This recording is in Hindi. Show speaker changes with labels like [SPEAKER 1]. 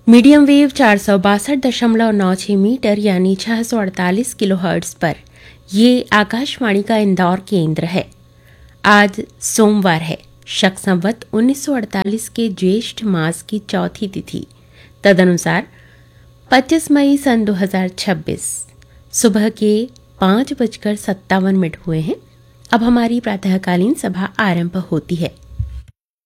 [SPEAKER 1] मीडियम वेव 462.96 मीटर यानी 648 किलोहर्ट्ज़ पर ये आकाशवाणी का इंदौर केंद्र है। आज सोमवार है, शक संवत 1948 के ज्येष्ठ मास की चौथी तिथि, तदनुसार 25 मई सन 2026 सुबह के 5:57 हुए हैं। अब हमारी प्रातःकालीन सभा आरंभ होती है।